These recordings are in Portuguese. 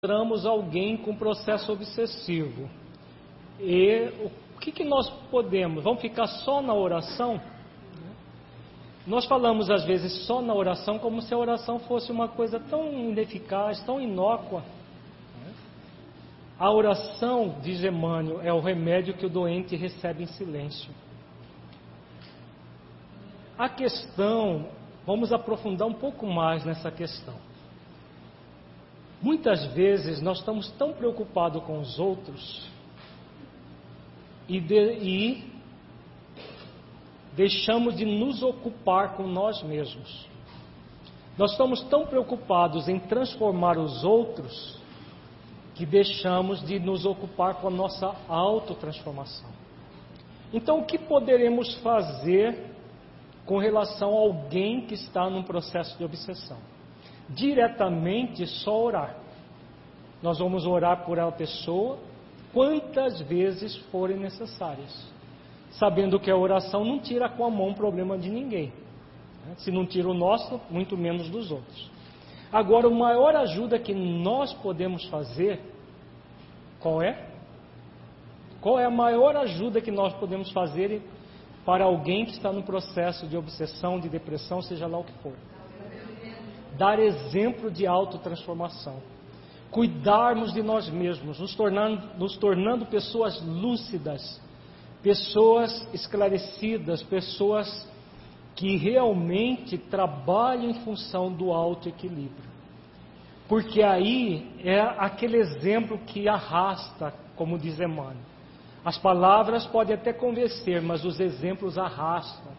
encontramos alguém com processo obsessivo. E o que nós podemos? Vamos ficar só na oração? Nós falamos às vezes só na oração como se a oração fosse uma coisa tão ineficaz, tão inócua. A oração, diz Emmanuel, é o remédio que o doente recebe em silêncio. A questão, vamos aprofundar um pouco mais nessa questão. Muitas vezes nós estamos tão preocupados com os outros e deixamos de nos ocupar com nós mesmos. Nós estamos tão preocupados em transformar os outros que deixamos de nos ocupar com a nossa autotransformação. Então, o que poderemos fazer com relação a alguém que está num processo de obsessão? Diretamente, só orar. Nós vamos orar por aquela pessoa quantas vezes forem necessárias, sabendo que a oração não tira com a mão o problema de ninguém. Se não tira o nosso, muito menos dos outros. Agora, a maior ajuda que nós podemos fazer, qual é? Qual é a maior ajuda que nós podemos fazer para alguém que está no processo de obsessão, de depressão, seja lá o que for? Dar exemplo de autotransformação. Cuidarmos de nós mesmos, nos tornando pessoas lúcidas, pessoas esclarecidas, pessoas que realmente trabalham em função do autoequilíbrio. Porque aí é aquele exemplo que arrasta, como diz Emmanuel. As palavras podem até convencer, mas os exemplos arrastam.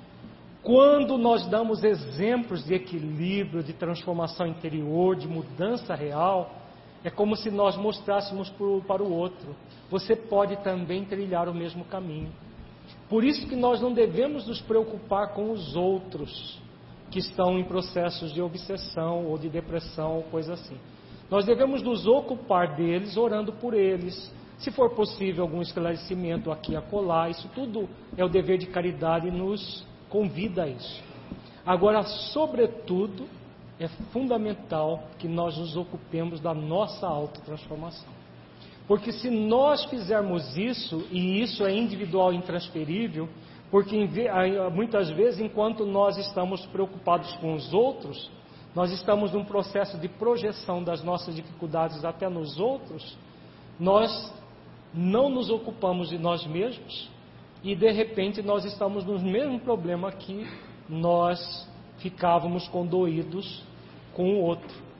Quando nós damos exemplos de equilíbrio, de transformação interior, de mudança real, é como se nós mostrássemos para o outro: você pode também trilhar o mesmo caminho. Por isso que nós não devemos nos preocupar com os outros que estão em processos de obsessão ou de depressão ou coisa assim. Nós devemos nos ocupar deles, orando por eles. Se for possível algum esclarecimento aqui e acolá, isso tudo é o dever de caridade e nos convida a isso. Agora, sobretudo, é fundamental que nós nos ocupemos da nossa autotransformação. Porque se nós fizermos isso, e isso é individual e intransferível, porque muitas vezes, enquanto nós estamos preocupados com os outros, nós estamos num processo de projeção das nossas dificuldades até nos outros, nós não nos ocupamos de nós mesmos e de repente nós estamos no mesmo problema que nós ficávamos condoídos com o outro.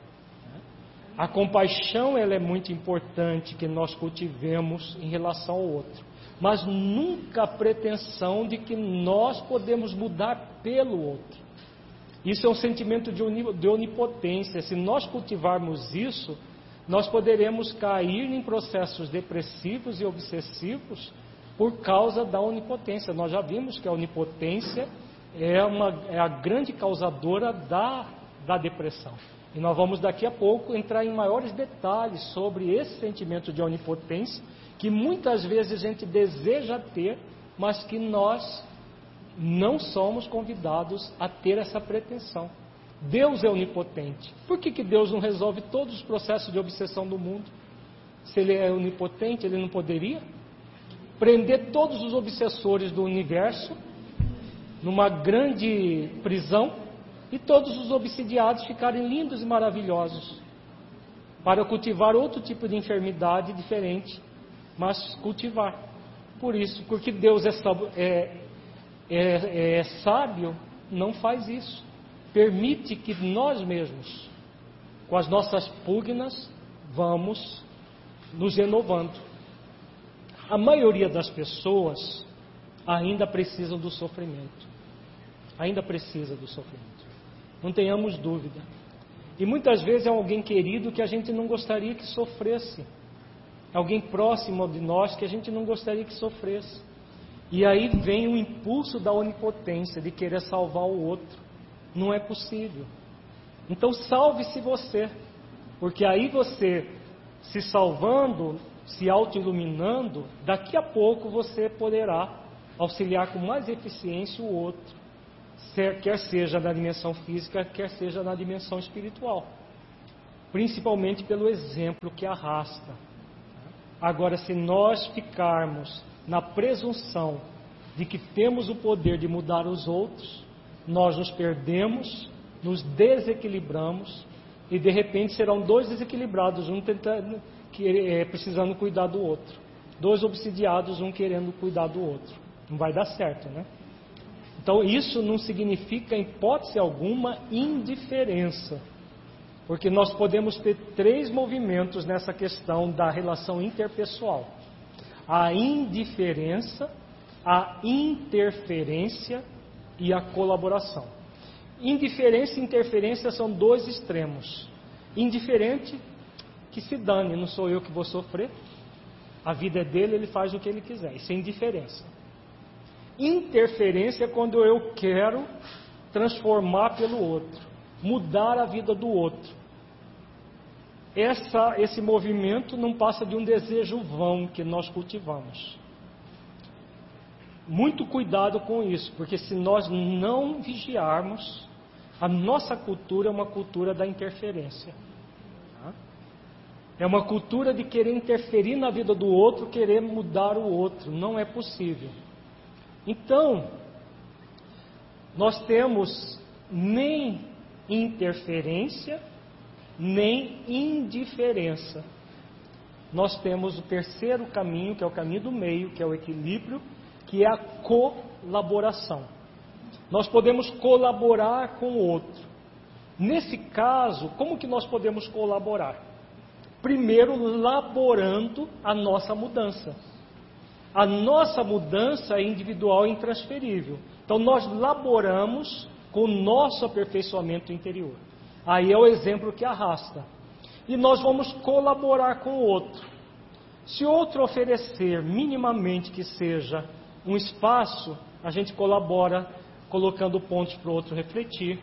A compaixão, ela é muito importante que nós cultivemos em relação ao outro, mas nunca a pretensão de que nós podemos mudar pelo outro. Isso é um sentimento de onipotência. Se nós cultivarmos isso, nós poderemos cair em processos depressivos e obsessivos por causa da onipotência. Nós já vimos que a onipotência é a grande causadora da depressão. E nós vamos daqui a pouco entrar em maiores detalhes sobre esse sentimento de onipotência, que muitas vezes a gente deseja ter, mas que nós não somos convidados a ter essa pretensão. Deus é onipotente. Por que Deus não resolve todos os processos de obsessão do mundo? Se Ele é onipotente, Ele não poderia prender todos os obsessores do universo numa grande prisão e todos os obsidiados ficarem lindos e maravilhosos, para cultivar outro tipo de enfermidade diferente, mas cultivar. Por isso, porque Deus é sábio, não faz isso. Permite que nós mesmos, com as nossas pugnas, vamos nos renovando. A maioria das pessoas ainda precisam do sofrimento. Ainda precisa do sofrimento. Não tenhamos dúvida. E muitas vezes é alguém querido que a gente não gostaria que sofresse. Alguém próximo de nós que a gente não gostaria que sofresse. E aí vem o impulso da onipotência de querer salvar o outro. Não é possível. Então salve-se você. Porque aí você, se salvando, se auto-iluminando, daqui a pouco você poderá auxiliar com mais eficiência o outro. Quer seja na dimensão física, quer seja na dimensão espiritual. principalmente pelo exemplo que arrasta. Agora, se nós ficarmos na presunção de que temos o poder de mudar os outros, nós nos perdemos, nos desequilibramos e de repente serão dois desequilibrados, um tentando, precisando cuidar do outro, dois obsidiados, um querendo cuidar do outro. Não vai dar certo, né? Então isso não significa, em hipótese alguma, indiferença, porque nós podemos ter três movimentos nessa questão da relação interpessoal: a indiferença, a interferência e a colaboração. Indiferença e interferência são dois extremos. Indiferente, que se dane, não sou eu que vou sofrer, a vida é dele, ele faz o que ele quiser. Isso é indiferença. Interferência é quando eu quero transformar pelo outro, mudar a vida do outro. Esse movimento não passa de um desejo vão que nós cultivamos. Muito cuidado com isso, porque se nós não vigiarmos, a nossa cultura é uma cultura da interferência. É uma cultura de querer interferir na vida do outro, querer mudar o outro. Não é possível. Então, nós temos nem interferência, nem indiferença. Nós temos o terceiro caminho, que é o caminho do meio, que é o equilíbrio, que é a colaboração. Nós podemos colaborar com o outro. Nesse caso, como que nós podemos colaborar? Primeiro, laborando a nossa mudança. A nossa mudança é individual e intransferível. Então, nós laboramos com o nosso aperfeiçoamento interior. Aí é o exemplo que arrasta. E nós vamos colaborar com o outro. Se o outro oferecer minimamente que seja um espaço, a gente colabora colocando pontos para o outro refletir.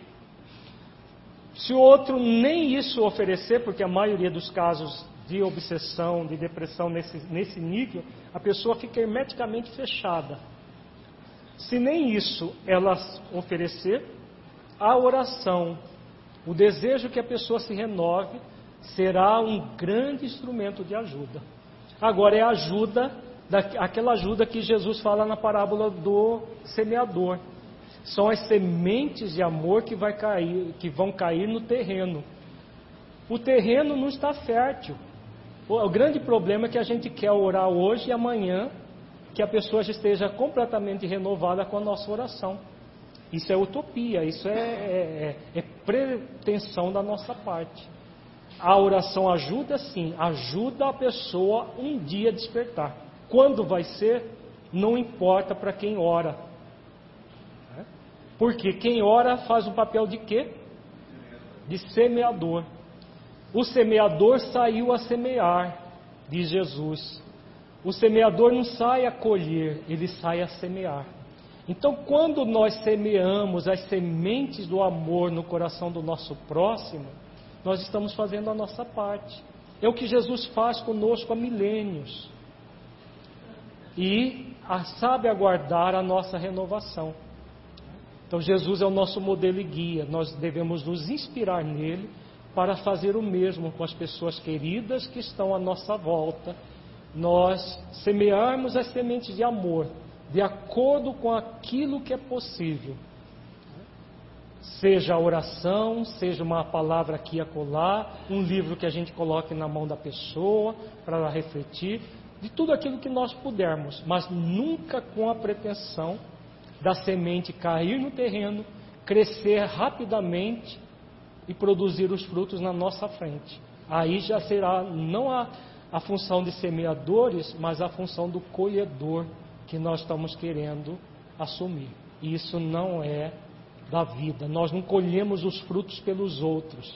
Se o outro nem isso oferecer, porque a maioria dos casos de obsessão, de depressão nesse nível, a pessoa fica hermeticamente fechada. Se nem isso ela oferecer, a oração, o desejo que a pessoa se renove, será um grande instrumento de ajuda. Agora é a ajuda, aquela ajuda que Jesus fala na parábola do semeador. São as sementes de amor que vão cair no terreno. O terreno não está fértil. O grande problema é que a gente quer orar hoje e amanhã que a pessoa já esteja completamente renovada com a nossa oração. Isso é utopia, isso é pretensão da nossa parte. A oração ajuda sim, ajuda a pessoa um dia a despertar. Quando vai ser, não importa para quem ora. Porque quem ora faz o papel de quê? De semeador. O semeador saiu a semear, diz Jesus. O semeador não sai a colher, ele sai a semear. Então, quando nós semeamos as sementes do amor no coração do nosso próximo, nós estamos fazendo a nossa parte. É o que Jesus faz conosco há milênios. E sabe aguardar a nossa renovação. Então Jesus é o nosso modelo e guia, nós devemos nos inspirar nele para fazer o mesmo com as pessoas queridas que estão à nossa volta. Nós semearmos as sementes de amor, de acordo com aquilo que é possível. Seja a oração, seja uma palavra aqui e acolá, um livro que a gente coloque na mão da pessoa para ela refletir, de tudo aquilo que nós pudermos, mas nunca com a pretensão da semente cair no terreno, crescer rapidamente e produzir os frutos na nossa frente. Aí já será não a função de semeadores, mas a função do colhedor que nós estamos querendo assumir. E isso não é da vida. Nós não colhemos os frutos pelos outros.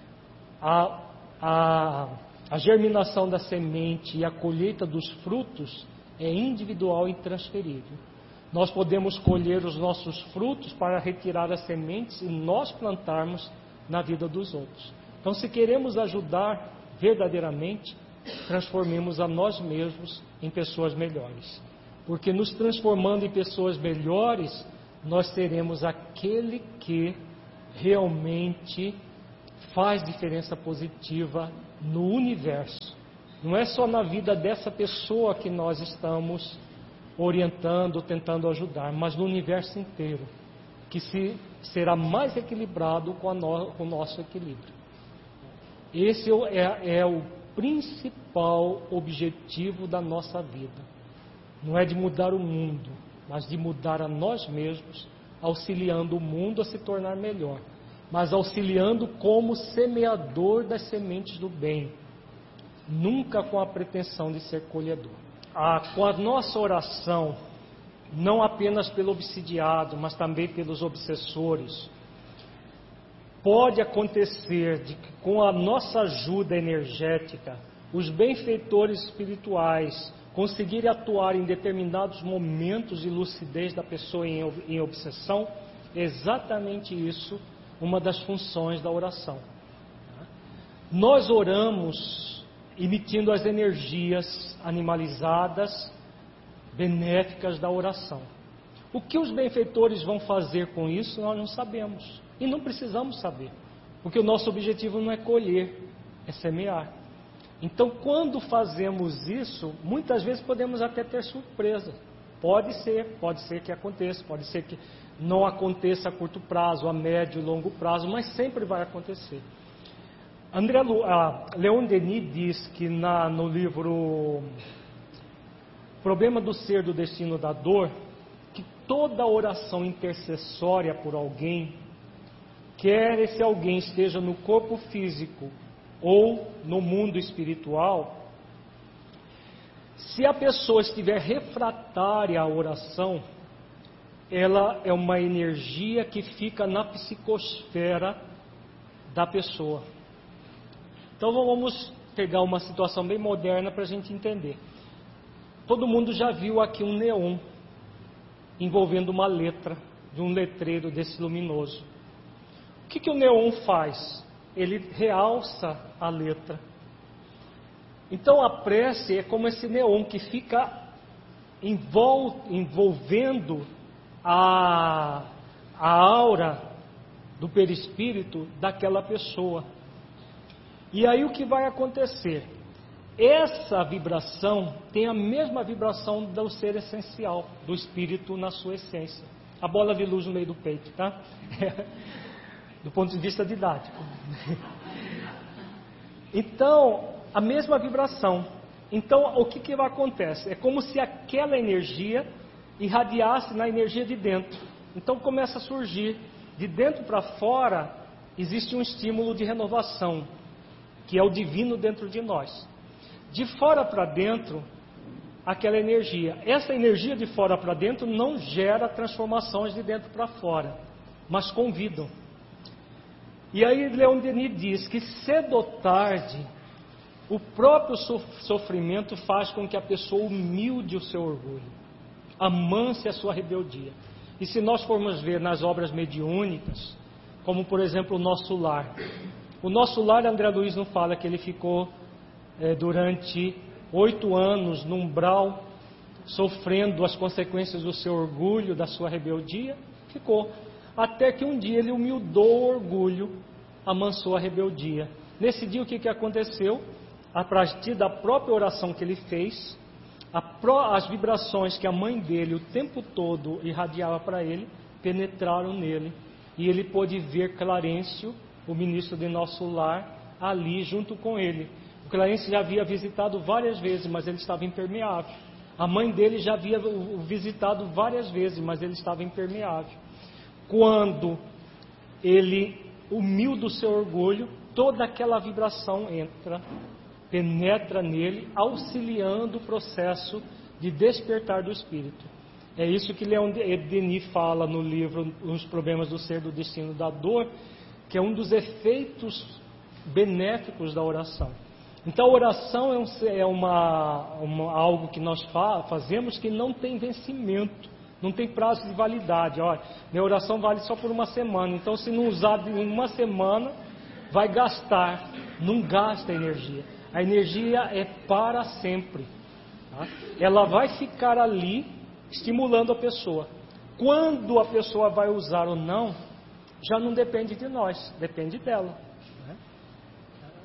A germinação da semente e a colheita dos frutos é individual e intransferível. Nós podemos colher os nossos frutos para retirar as sementes e nós plantarmos na vida dos outros. Então, se queremos ajudar verdadeiramente, transformemos a nós mesmos em pessoas melhores. Porque nos transformando em pessoas melhores, nós seremos aquele que realmente faz diferença positiva no universo. Não é só na vida dessa pessoa que nós estamos orientando, tentando ajudar, mas no universo inteiro, que será mais equilibrado com o nosso equilíbrio. Esse é o principal objetivo da nossa vida. Não é de mudar o mundo, mas de mudar a nós mesmos, auxiliando o mundo a se tornar melhor, mas auxiliando como semeador das sementes do bem, nunca com a pretensão de ser colhedor. Com a nossa oração, não apenas pelo obsidiado, mas também pelos obsessores, pode acontecer de que com a nossa ajuda energética, os benfeitores espirituais conseguirem atuar em determinados momentos de lucidez da pessoa em obsessão. É exatamente isso, uma das funções da oração. Nós oramos emitindo as energias animalizadas, benéficas da oração. O que os benfeitores vão fazer com isso, nós não sabemos. E não precisamos saber, porque o nosso objetivo não é colher, é semear. Então, quando fazemos isso, muitas vezes podemos até ter surpresa. Pode ser que aconteça, pode ser que não aconteça a curto prazo, a médio e longo prazo, mas sempre vai acontecer. Leon Denis diz que no livro Problema do Ser, do Destino, da Dor, que toda oração intercessória por alguém, quer esse alguém esteja no corpo físico ou no mundo espiritual, se a pessoa estiver refratária à oração, ela é uma energia que fica na psicosfera da pessoa. Então vamos pegar uma situação bem moderna para a gente entender. Todo mundo já viu aqui um neon envolvendo uma letra de um letreiro desse luminoso. O que o neon faz? Ele realça a letra. Então a prece é como esse neon que fica envolvendo a aura do perispírito daquela pessoa. E aí o que vai acontecer? Essa vibração tem a mesma vibração do ser essencial, do espírito na sua essência. A bola de luz no meio do peito, tá? Do ponto de vista didático. Então, a mesma vibração. Então, o que acontece? É como se aquela energia irradiasse na energia de dentro. Então, começa a surgir, de dentro para fora, existe um estímulo de renovação, que é o divino dentro de nós. De fora para dentro, aquela energia. Essa energia de fora para dentro não gera transformações de dentro para fora, mas convidam. E aí Leon Denis diz que cedo ou tarde, o próprio sofrimento faz com que a pessoa humilde o seu orgulho, amance a sua rebeldia. E se nós formos ver nas obras mediúnicas, como por exemplo o Nosso Lar. O Nosso Lar, André Luiz não fala que ele ficou durante 8 anos no umbral, sofrendo as consequências do seu orgulho, da sua rebeldia. Ficou. Até que um dia ele humildou o orgulho, amansou a rebeldia. Nesse dia o que aconteceu? A partir da própria oração que ele fez, as vibrações que a mãe dele o tempo todo irradiava para ele, penetraram nele. E ele pôde ver Clarencio, o ministro de Nosso Lar, ali junto com ele. O Clarencio já havia visitado várias vezes, mas ele estava impermeável. A mãe dele já havia o visitado várias vezes, mas ele estava impermeável. Quando ele humilda o seu orgulho, toda aquela vibração entra, penetra nele, auxiliando o processo de despertar do espírito. É isso que Leon Denis fala no livro Os Problemas do Ser, do Destino, da Dor, que é um dos efeitos benéficos da oração. Então a oração é algo que nós fazemos que não tem vencimento. Não tem prazo de validade. Olha, minha oração vale só por uma semana. Então, se não usar em uma semana, vai gastar. Não gasta energia. A energia é para sempre. Tá? Ela vai ficar ali, estimulando a pessoa. Quando a pessoa vai usar ou não, já não depende de nós, depende dela. Né?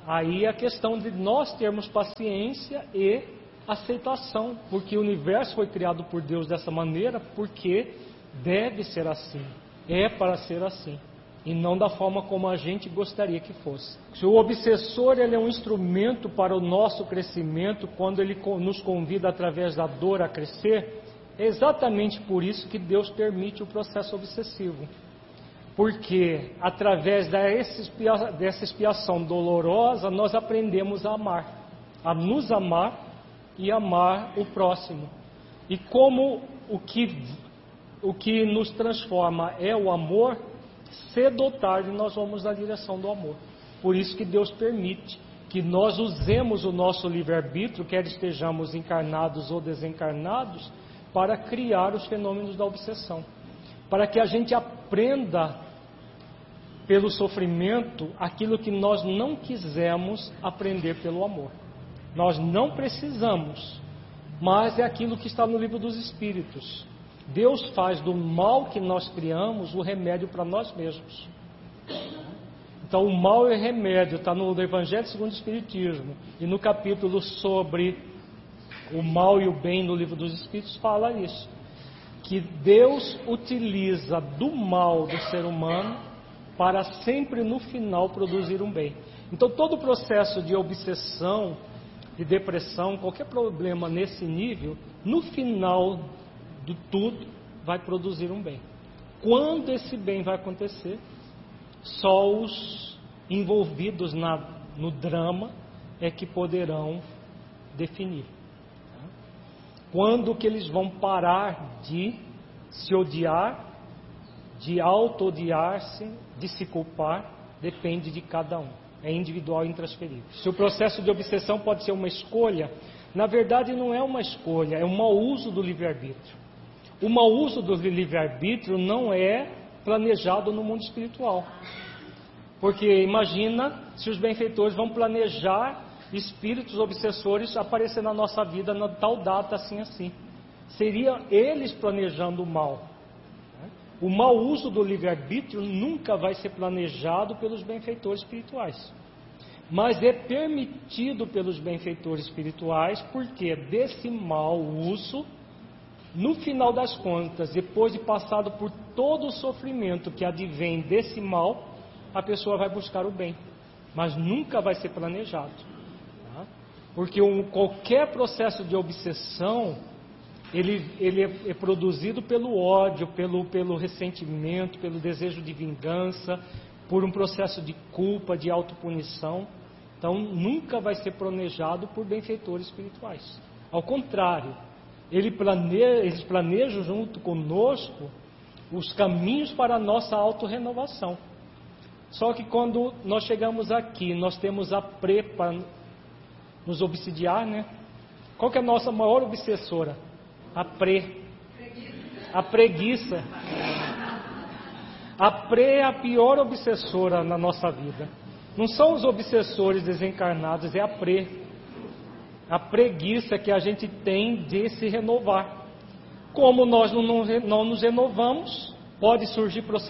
aí é a questão de nós termos paciência e aceitação, porque o universo foi criado por Deus dessa maneira, porque deve ser assim, é para ser assim, e não da forma como a gente gostaria que fosse. Se o obsessor ele é um instrumento para o nosso crescimento, quando ele nos convida através da dor a crescer, é exatamente por isso que Deus permite o processo obsessivo. Porque através dessa expiação dolorosa, nós aprendemos a amar, a nos amar e amar o próximo. E como o que nos transforma é o amor, cedo ou tarde nós vamos na direção do amor. Por isso que Deus permite que nós usemos o nosso livre-arbítrio, quer estejamos encarnados ou desencarnados, para criar os fenômenos da obsessão. Para que a gente aprenda pelo sofrimento aquilo que nós não quisemos aprender pelo amor. Nós não precisamos, mas é aquilo que está no livro dos Espíritos. Deus faz do mal que nós criamos o remédio para nós mesmos. Então o mal e o remédio está no Evangelho segundo o Espiritismo, e no capítulo sobre o mal e o bem no livro dos Espíritos fala isso, que Deus utiliza do mal do ser humano para sempre no final produzir um bem. Então todo o processo de obsessão, de depressão, qualquer problema nesse nível, no final de tudo vai produzir um bem. Quando esse bem vai acontecer, só os envolvidos no drama é que poderão definir. Quando que eles vão parar de se odiar, de auto-odiar-se, de se culpar, depende de cada um. É individual e intransferível. Se o processo de obsessão pode ser uma escolha, na verdade não é uma escolha, é um mau uso do livre-arbítrio. O mau uso do livre-arbítrio não é planejado no mundo espiritual. Porque imagina se os benfeitores vão planejar espíritos obsessores aparecer na nossa vida na tal data assim. Seria eles planejando o mal. O mau uso do livre-arbítrio nunca vai ser planejado pelos benfeitores espirituais. Mas é permitido pelos benfeitores espirituais, porque desse mau uso, no final das contas, depois de passado por todo o sofrimento que advém desse mal, a pessoa vai buscar o bem. Mas nunca vai ser planejado. Porque qualquer processo de obsessão, ele é produzido pelo ódio, pelo ressentimento, pelo desejo de vingança, por um processo de culpa, de autopunição. Então, nunca vai ser planejado por benfeitores espirituais. Ao contrário, eles planejam junto conosco os caminhos para a nossa autorrenovação. Só que quando nós chegamos aqui, nós temos a para nos obsidiar, né? Qual que é a nossa maior obsessora? A preguiça. A é a pior obsessora na nossa vida. Não são os obsessores desencarnados, é a preguiça que a gente tem de se renovar. Como nós não nos renovamos, pode surgir processo